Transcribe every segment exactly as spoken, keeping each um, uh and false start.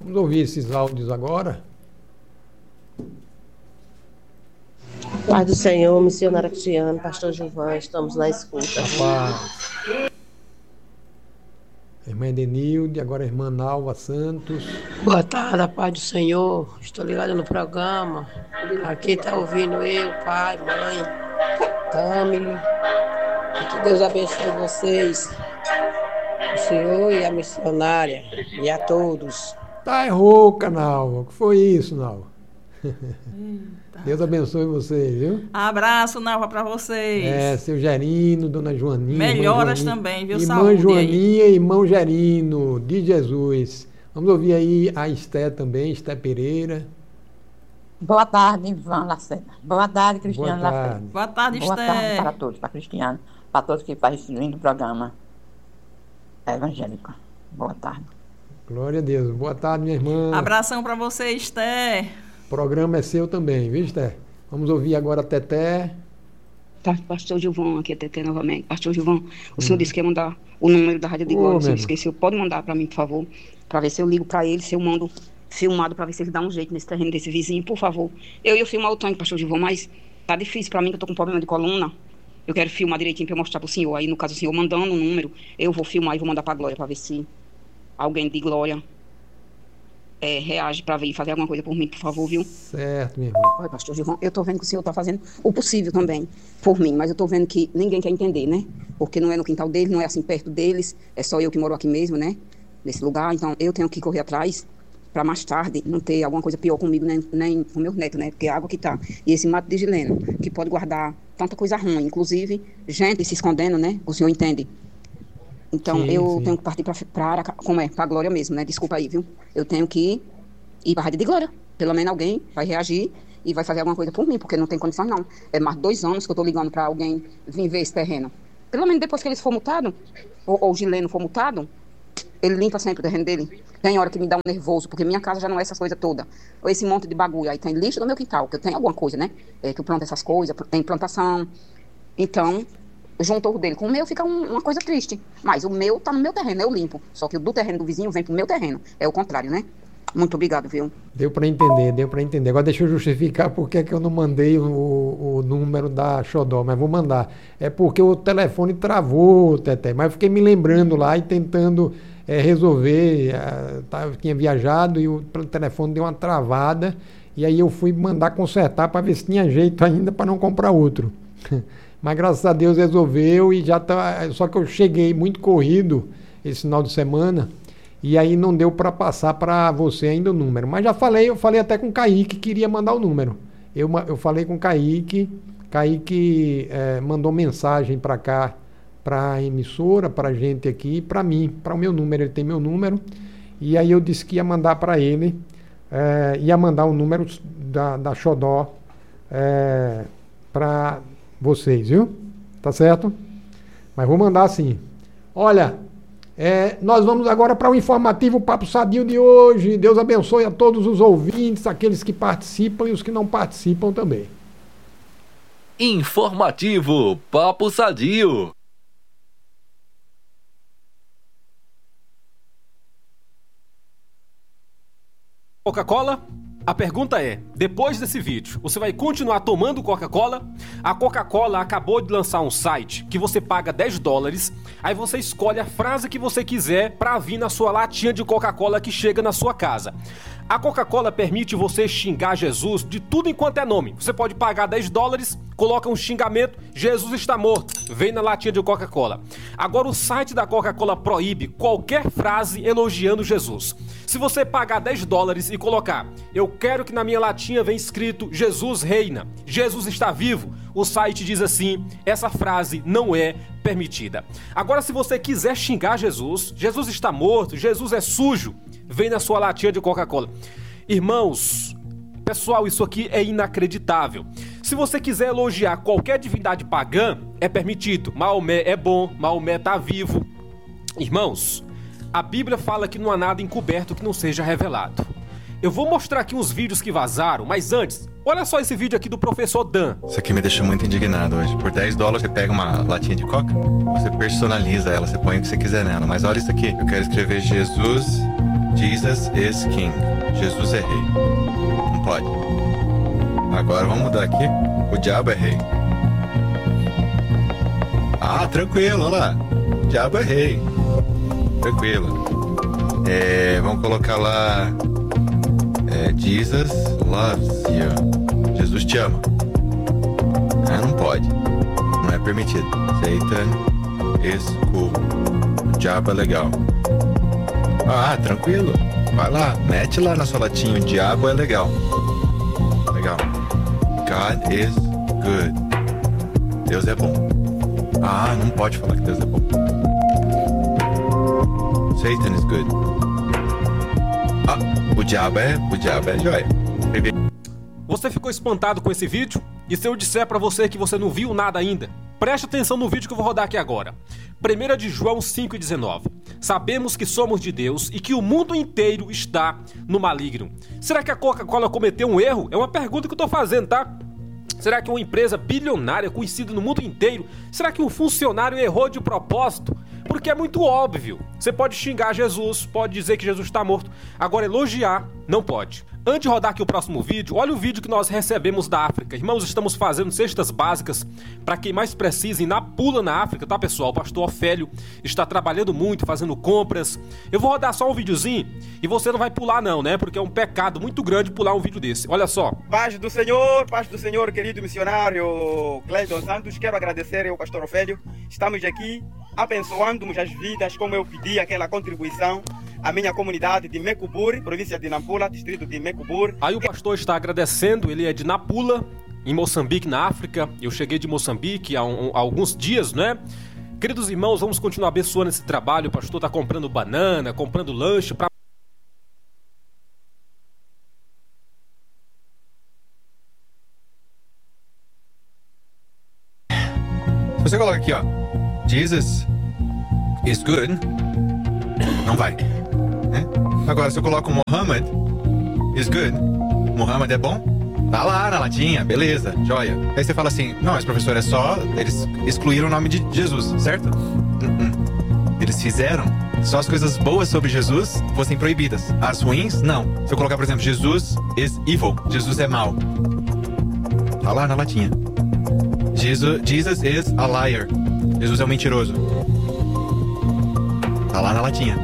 Vamos ouvir esses áudios agora. Paz do Senhor, missionária Cristiane, pastor Gilvan, estamos na escuta. Paz. Irmã Edenilde, agora a irmã Nalva Santos. Boa tarde, paz do Senhor. Estou ligado no programa. Aqui está ouvindo eu, pai, mãe, Camille. Que Deus abençoe vocês, o Senhor e a missionária, e a todos. Tá rouca, Nalva. O que foi isso, Nalva? Deus abençoe vocês, viu? Abraço, Nalva, para vocês. É, seu Gerino, dona Joaninha. Melhoras Joaninha, também, viu? Irmã Saúde Joaninha aí. e irmão Gerino, de Jesus. Vamos ouvir aí a Esté também, Esté Pereira. Boa tarde, Ivan Lacerda. Boa tarde, Cristiano Boa Lacerda. tarde. Boa tarde, Boa Esté. tarde para todos, para Cristiano, para todos que fazem esse lindo programa evangélico. Boa tarde. Glória a Deus. Boa tarde, minha irmã. Abração para você, Esté. O programa é seu também, viu, Esté? Vamos ouvir agora a Teté. Tá, pastor Gilvão, aqui é Teté novamente. Pastor Gilvão, o senhor disse que ia mandar o número da Rádio de Glória, Ô, o senhor meu esqueceu. Pode mandar para mim, por favor, para ver se eu ligo para ele, se eu mando filmado para ver se ele dá um jeito nesse terreno desse vizinho, por favor. Eu ia filmar o tanque, pastor Gilvão, mas tá difícil para mim, que eu tô com problema de coluna. Eu quero filmar direitinho para eu mostrar pro senhor. Aí, no caso, o senhor mandando o número, eu vou filmar e vou mandar pra Glória para ver se alguém de Glória É, reage para vir fazer alguma coisa por mim, por favor, viu? Certo, minha irmã. Olha, pastor Gilvão, eu tô vendo que o senhor tá fazendo o possível também por mim, mas eu tô vendo que ninguém quer entender, né? Porque não é no quintal deles, não é assim perto deles, é só eu que moro aqui mesmo, né? Nesse lugar, então eu tenho que correr atrás para mais tarde não ter alguma coisa pior comigo, nem, nem com meu neto, né? Porque a água que tá, e esse mato de gileno, que pode guardar tanta coisa ruim, inclusive gente se escondendo, né? O senhor entende? Então, Sim, eu sim. tenho que partir para a área, como é, para a Glória mesmo, né? Desculpa aí, viu? Eu tenho que ir para a Rádio de Glória. Pelo menos alguém vai reagir e vai fazer alguma coisa por mim, porque não tem condição, não. É mais dois anos que eu estou ligando para alguém vir ver esse terreno. Pelo menos depois que eles for multado, ou, ou o Gileno for multado, ele limpa sempre o terreno dele. Tem hora que me dá um nervoso, porque minha casa já não é essas coisas todas. Ou esse monte de bagulho. Aí tem lixo no meu quintal, que eu tenho alguma coisa, né? É, que eu planto essas coisas, tem plantação. Então, juntou o dele com o meu, fica um, uma coisa triste. Mas o meu tá no meu terreno, eu limpo. Só que o do terreno do vizinho vem pro meu terreno. É o contrário, né? Muito obrigado, viu? Deu para entender, deu para entender. Agora deixa eu justificar porque é que eu não mandei o, o número da Xodó, mas vou mandar. É porque o telefone travou, Teté, mas eu fiquei me lembrando lá e tentando é, resolver. É, tá, eu tinha viajado e o telefone deu uma travada e aí eu fui mandar consertar para ver se tinha jeito ainda para não comprar outro. Mas graças a Deus resolveu e já tá. Só que eu cheguei muito corrido esse final de semana e aí não deu para passar para você ainda o número. Mas já falei, eu falei até com o Kaique que queria mandar o número. Eu, eu falei com o Kaique, Kaique é, mandou mensagem para cá, para a emissora, para a gente aqui, para mim, para o meu número. Ele tem meu número. E aí eu disse que ia mandar para ele, é, ia mandar o número da, da Xodó é, para vocês, viu? Tá certo? Mas vou mandar sim. Olha, é, nós vamos agora para o informativo Papo Sadio de hoje. Deus abençoe a todos os ouvintes, aqueles que participam e os que não participam também. Informativo Papo Sadio. Coca-Cola? A pergunta é, depois desse vídeo, você vai continuar tomando Coca-Cola? A Coca-Cola acabou de lançar um site que você paga dez dólares, aí você escolhe a frase que você quiser para vir na sua latinha de Coca-Cola que chega na sua casa. A Coca-Cola permite você xingar Jesus de tudo enquanto é nome. Você pode pagar dez dólares, coloca um xingamento, Jesus está morto, vem na latinha de Coca-Cola. Agora o site da Coca-Cola proíbe qualquer frase elogiando Jesus. Se você pagar dez dólares e colocar, eu quero que na minha latinha venha escrito Jesus reina, Jesus está vivo, o site diz assim, essa frase não é permitida. Agora se você quiser xingar Jesus, Jesus está morto, Jesus é sujo, vem na sua latinha de Coca-Cola. Irmãos, pessoal, isso aqui é inacreditável. Se você quiser elogiar qualquer divindade pagã, é permitido. Maomé é bom, Maomé está vivo. Irmãos, a Bíblia fala que não há nada encoberto que não seja revelado. Eu vou mostrar aqui uns vídeos que vazaram, mas antes, olha só esse vídeo aqui do professor Dan. Isso aqui me deixa muito indignado hoje. Por dez dólares você pega uma latinha de coca, você personaliza ela, você põe o que você quiser nela. Mas olha isso aqui, eu quero escrever Jesus Jesus is king. Jesus é rei. Não pode. Agora vamos mudar aqui. O diabo é rei. Ah, tranquilo, olha lá. O diabo é rei. Tranquilo. É, vamos colocar lá. É, Jesus loves you. Jesus te ama. Ah, não pode. Não é permitido. Satan is cool. O diabo é legal. Ah, tranquilo. Vai lá, mete lá na sua latinha. O diabo é legal. Legal. God is good. Deus é bom. Ah, não pode falar que Deus é bom. Satan is good. Ah, o diabo é, o diabo é joia. Você ficou espantado com esse vídeo? E se eu disser pra você que você não viu nada ainda? Preste atenção no vídeo que eu vou rodar aqui agora. primeira de João cinco e dezenove. Sabemos que somos de Deus e que o mundo inteiro está no maligno. Será que a Coca-Cola cometeu um erro? É uma pergunta que eu tô fazendo, tá? Será que uma empresa bilionária conhecida no mundo inteiro, será que um funcionário errou de propósito? Porque é muito óbvio. Você pode xingar Jesus, pode dizer que Jesus está morto. Agora, elogiar, não pode. Antes de rodar aqui o próximo vídeo, olha o vídeo que nós recebemos da África. Irmãos, estamos fazendo cestas básicas para quem mais precisa em Nampula, na África, tá, pessoal? O pastor Ofélio está trabalhando muito, fazendo compras. Eu vou rodar só um videozinho e você não vai pular não, né? Porque é um pecado muito grande pular um vídeo desse. Olha só. Paz do Senhor, paz do Senhor, querido missionário Cleiton Santos. Quero agradecer ao pastor Ofélio. Estamos aqui abençoando-nos as vidas, como eu pedi aquela contribuição. A minha comunidade de Mecubur, província de Nampula, distrito de Mecubur. Aí o pastor está agradecendo, ele é de Nampula, em Moçambique, na África. Eu cheguei de Moçambique há, um, há alguns dias, né? Queridos irmãos, vamos continuar abençoando esse trabalho. O pastor está comprando banana, comprando lanche para... Se você coloca aqui, ó, Jesus is good, não vai. Né? Agora, se eu coloco Muhammad is good, Muhammad é bom, tá lá na latinha, beleza, joia. Aí você fala assim, não, mas professor, é só, eles excluíram o nome de Jesus, certo? Uh-uh. Eles fizeram só as coisas boas sobre Jesus fossem proibidas. As ruins, não. Se eu colocar, por exemplo, Jesus is evil, Jesus é mau, tá lá na latinha. Jesus, Jesus is a liar, Jesus é um mentiroso, tá lá na latinha.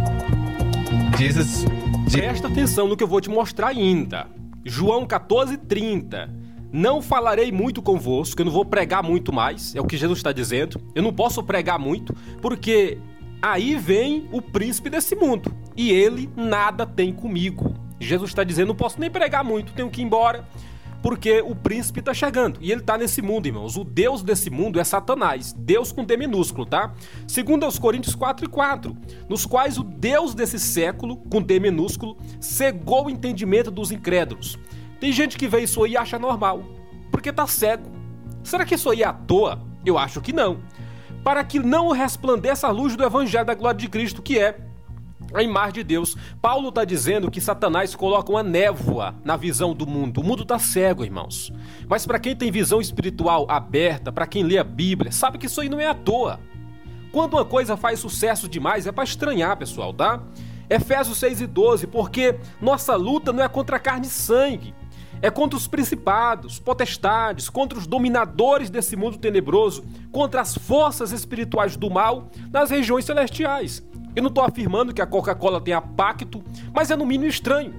Jesus... Presta atenção no que eu vou te mostrar ainda. João quatorze, trinta. Não falarei muito convosco, eu não vou pregar muito mais, é o que Jesus está dizendo. Eu não posso pregar muito, porque aí vem o príncipe desse mundo, e ele nada tem comigo. Jesus está dizendo, não posso nem pregar muito, tenho que ir embora, porque o príncipe está chegando, e ele está nesse mundo, irmãos. O Deus desse mundo é Satanás, Deus com D minúsculo, tá? Segundo aos Coríntios quatro e quatro, nos quais o Deus desse século, com D minúsculo, cegou o entendimento dos incrédulos. Tem gente que vê isso aí e acha normal, porque tá cego. Será que isso aí é à toa? Eu acho que não. Para que não resplandeça a luz do evangelho da glória de Cristo, que é a imagem de Deus. Paulo está dizendo que Satanás coloca uma névoa na visão do mundo. O mundo está cego, irmãos. Mas para quem tem visão espiritual aberta, para quem lê a Bíblia, sabe que isso aí não é à toa. Quando uma coisa faz sucesso demais, é para estranhar, pessoal, tá? Efésios seis e doze, porque nossa luta não é contra carne e sangue, é contra os principados, potestades, contra os dominadores desse mundo tenebroso, contra as forças espirituais do mal nas regiões celestiais. Eu não estou afirmando que a Coca-Cola tenha pacto, mas é no mínimo estranho.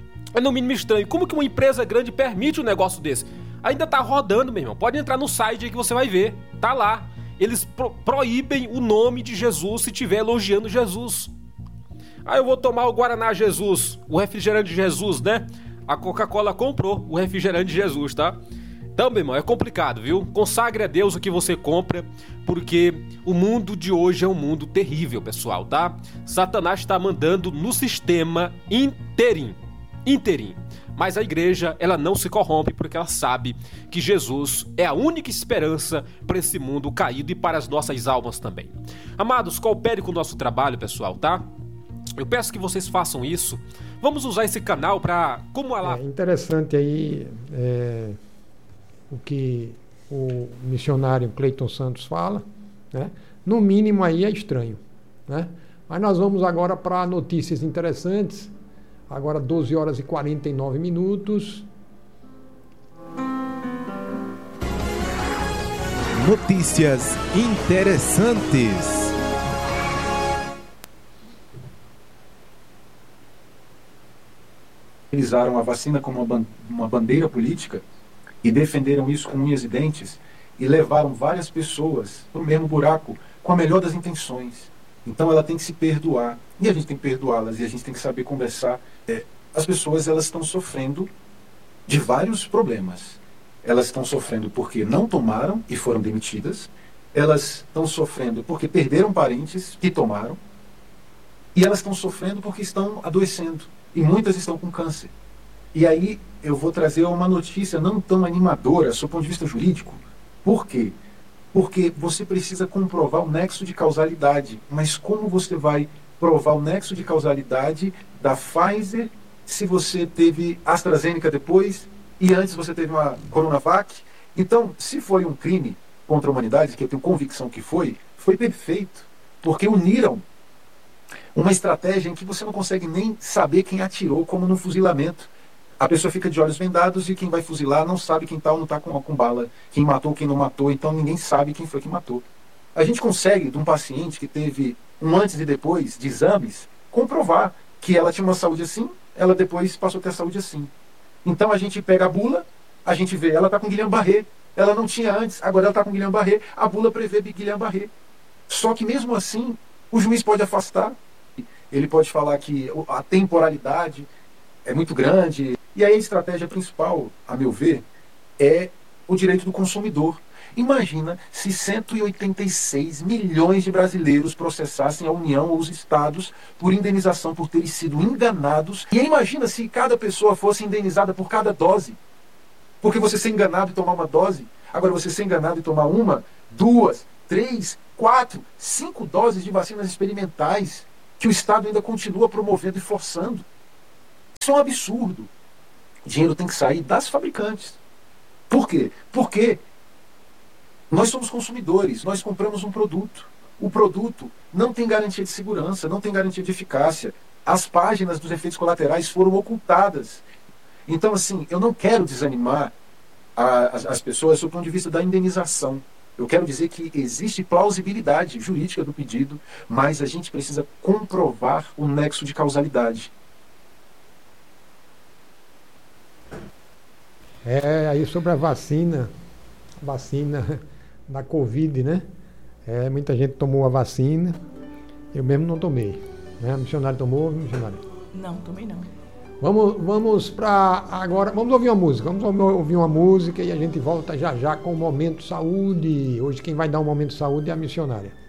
É no mínimo estranho. Como que uma empresa grande permite um negócio desse? Ainda tá rodando, meu irmão. Pode entrar no site aí que você vai ver. Tá lá. Eles pro- proíbem o nome de Jesus se estiver elogiando Jesus. Ah, eu vou tomar o Guaraná Jesus, o refrigerante de Jesus, né? A Coca-Cola comprou o refrigerante de Jesus, tá? Então, meu irmão, é complicado, viu? Consagre a Deus o que você compra, porque o mundo de hoje é um mundo terrível, pessoal, tá? Satanás está mandando no sistema inteirinho, inteirinho. Mas a igreja, ela não se corrompe, porque ela sabe que Jesus é a única esperança para esse mundo caído e para as nossas almas também. Amados, coopere com o nosso trabalho, pessoal, tá? Eu peço que vocês façam isso. Vamos usar esse canal para... como ela... É interessante aí... É... o que o missionário Cleiton Santos fala, né? No mínimo aí é estranho, né? Mas nós vamos agora para notícias interessantes, Agora doze horas e quarenta e nove minutos. Notícias interessantes. Utilizaram a vacina como uma, uma bandeira política e defenderam isso com unhas e dentes e levaram várias pessoas para o mesmo buraco com a melhor das intenções. Então ela tem que se perdoar e a gente tem que perdoá-las e a gente tem que saber conversar. É, as pessoas elas estão sofrendo de vários problemas. Elas estão sofrendo porque não tomaram e foram demitidas. Elas estão sofrendo porque perderam parentes que tomaram. E elas estão sofrendo porque estão adoecendo. E muitas estão com câncer. E aí eu vou trazer uma notícia não tão animadora, sob o ponto de vista jurídico. Por quê? Porque você precisa comprovar o nexo de causalidade. Mas como você vai provar o nexo de causalidade da Pfizer se você teve AstraZeneca depois e antes você teve uma Coronavac? Então, se foi um crime contra a humanidade, que eu tenho convicção que foi, foi perfeito. Porque uniram uma estratégia em que você não consegue nem saber quem atirou, como no fuzilamento. A pessoa fica de olhos vendados e quem vai fuzilar não sabe quem está ou não está com, com bala, quem matou, quem não matou, então ninguém sabe quem foi que matou. A gente consegue, de um paciente que teve um antes e depois de exames, comprovar que ela tinha uma saúde assim, ela depois passou a ter a saúde assim. Então a gente pega a bula, a gente vê, ela está com Guillain-Barré, ela não tinha antes, agora ela está com Guillain-Barré, a bula prevê Guillain-Barré. Só que mesmo assim, o juiz pode afastar, ele pode falar que a temporalidade é muito grande. E aí a estratégia principal, a meu ver, é o direito do consumidor. Imagina se cento e oitenta e seis milhões de brasileiros processassem a União ou os estados por indenização por terem sido enganados. E aí imagina se cada pessoa fosse indenizada por cada dose. Porque você ser enganado e tomar uma dose, agora você ser enganado e tomar uma, duas, três, quatro, cinco doses de vacinas experimentais que o Estado ainda continua promovendo e forçando. Isso é um absurdo. O dinheiro tem que sair das fabricantes. Por quê? Porque nós somos consumidores, nós compramos um produto. O produto não tem garantia de segurança, não tem garantia de eficácia. As páginas dos efeitos colaterais foram ocultadas. Então, assim, eu não quero desanimar a, as, as pessoas do ponto de vista da indenização. Eu quero dizer que existe plausibilidade jurídica do pedido, mas a gente precisa comprovar o nexo de causalidade. É, aí sobre a vacina, vacina da Covid, né? É, muita gente tomou a vacina, eu mesmo não tomei. Né? O missionário tomou, missionário? Não, tomei não. Vamos, vamos para agora, vamos ouvir uma música, vamos ouvir uma música e a gente volta já já com o Momento Saúde. Hoje quem vai dar o Momento Saúde é a missionária.